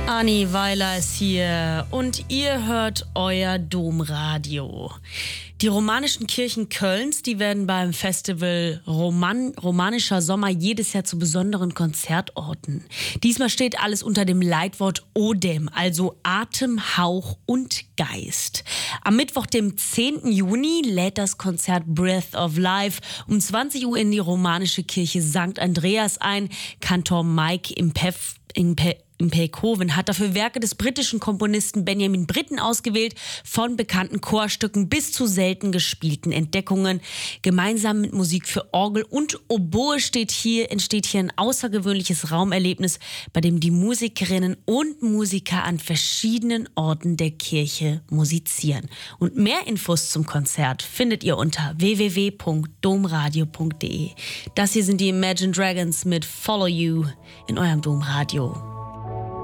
Anni Weiler ist hier und ihr hört euer Domradio. Die romanischen Kirchen Kölns, die werden beim Festival Romanischer Sommer jedes Jahr zu besonderen Konzertorten. Diesmal steht alles unter dem Leitwort ODEM, also Atem, Hauch und Geist. Am Mittwoch, dem 10. Juni, lädt das Konzert Breath of Life um 20 Uhr in die romanische Kirche St. Andreas ein. Kantor Mike Impeykoven hat dafür Werke des britischen Komponisten Benjamin Britten ausgewählt, von bekannten Chorstücken bis zu selten gespielten Entdeckungen. Gemeinsam mit Musik für Orgel und Oboe entsteht hier ein außergewöhnliches Raumerlebnis, bei dem die Musikerinnen und Musiker an verschiedenen Orten der Kirche musizieren. Und mehr Infos zum Konzert findet ihr unter www.domradio.de. Das hier sind die Imagine Dragons mit Follow You in eurem Domradio.